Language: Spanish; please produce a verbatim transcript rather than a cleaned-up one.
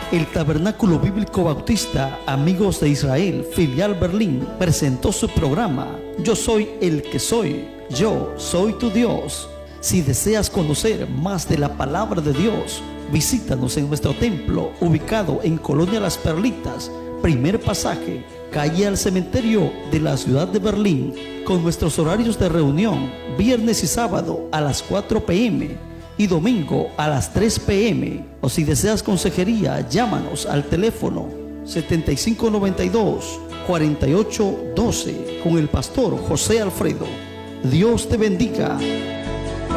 El Tabernáculo Bíblico Bautista Amigos de Israel, filial Berlín, presentó su programa Yo soy el que soy, yo soy tu Dios. Si deseas conocer más de la palabra de Dios, visítanos en nuestro templo, ubicado en Colonia Las Perlitas, primer pasaje, calle al cementerio de la ciudad de Berlín, con nuestros horarios de reunión, viernes y sábado a las cuatro pe eme y domingo a las tres pe eme. O si deseas consejería, llámanos al teléfono setenta y cinco noventa y dos, cuarenta y ocho doce con el pastor José Alfredo. Dios te bendiga.